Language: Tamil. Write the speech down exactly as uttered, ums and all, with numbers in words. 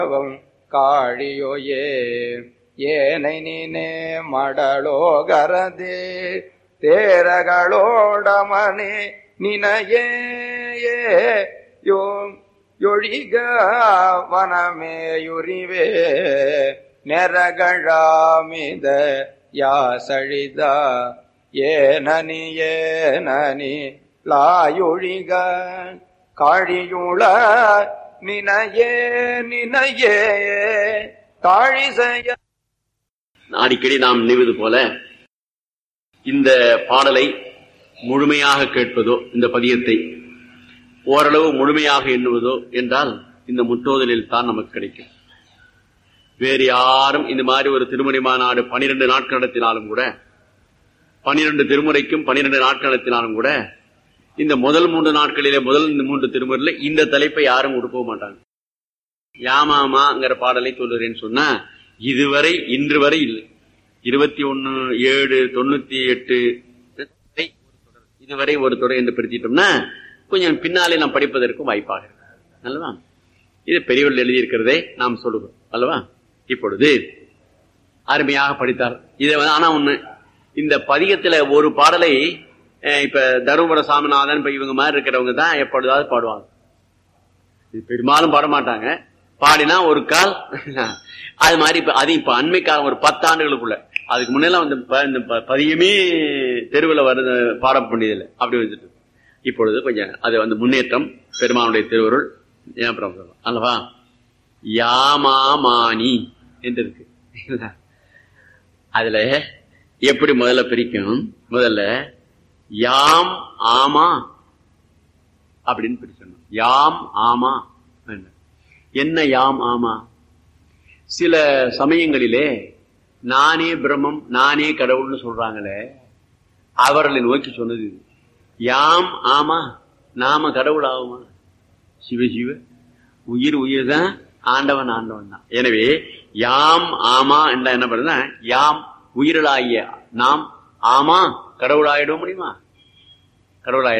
காழியோயே ஏனை நீனே மடலோகரதே தேரகளோடமனே நினையே யோ யொழிக வனமேயுரிவே நெரகழாமித யாசழித ஏனனி ஏனனி லாயொழிக காழியுள நினையே நினையே தாழிசைய. அடிக்கடி நாம் நினைவது போல இந்த பாடலை முழுமையாக கேட்பதோ, இந்த பதியத்தை ஓரளவு முழுமையாக எண்ணுவதோ என்றால் இந்த முற்றோதலில் தான் நமக்கு கிடைக்கும். வேறு யாரும் இந்த மாதிரி ஒரு திருமுறை மாநாடு பனிரெண்டு நாட்கள் நடத்தினாலும் கூட, பனிரெண்டு திருமுறைக்கும் பனிரெண்டு நாட்கள் நடத்தினாலும் கூட, இந்த முதல் மூன்று நாட்களிலே முதல் மூன்று திருமுறையில இந்த தலைப்பை யாரும் கொடுக்க மாட்டாங்க. யாமாமாங்கிற பாடலை சொல்லுறேன்னு சொன்னா இதுவரை இன்று வரை இல்லை. இருபத்தி ஒன்னு ஏழு தொண்ணூத்தி எட்டு இதுவரை ஒரு தொடர் என்று பிரித்திட்டோம்னா கொஞ்சம் பின்னாலே நாம் படிப்பதற்கும் வாய்ப்பாக இருக்கு அல்லவா. இது பெரியவர்கள் எழுதியிருக்கிறதே நாம் சொல்லுவோம் அல்லவா. இப்பொழுது அருமையாக படித்தார் இதை. ஆனா ஒண்ணு, இந்த பதிகத்துல ஒரு பாடலை இப்ப தருமபுர சாமிநாதன் இப்ப இவங்க மாதிரி இருக்கிறவங்க தான் எப்பொழுதாவது பாடுவாங்க. இது பெரும்பாலும் பாட மாட்டாங்க. பாடினா ஒரு கால் அது மாதிரி. இப்ப அது இப்ப அண்மை காலம் ஒரு பத்தாண்டுகளுக்குள்ள, அதுக்கு முன்னெல்லாம் வந்து பதியமே தெருவில் வருது பாட வேண்டியதில்லை. அப்படி வந்துட்டு இப்பொழுது கொஞ்சம் அது வந்து முன்னேற்றம். பெருமானுடைய திருவருள் அல்லவா. யாமாமானி என்று இருக்கு. அதுல எப்படி முதல்ல பிரிக்கும்? முதல்ல யாம் ஆமா அப்படின்னு பிரிச்சணும். யாம் ஆமா என்ன? யாம் ஆமா. சில சமயங்களிலே நானே பிரம்மம் நானே கடவுள்னு சொல்றாங்களே, அவர்களை நோக்கி சொன்னது இது. யாம் ஆமா, நாம கடவுள் ஆகுமா? சிவ சிவ, உயிர் உயிர் தான், ஆண்டவன் ஆண்டவன் தான். எனவே யாம் ஆமா என்ற என்ன பண்ணுறா, யாம் உயிரலாகிய நாம் ஆமா கடவுளாயிட முடியுமா? கடவுளாயிட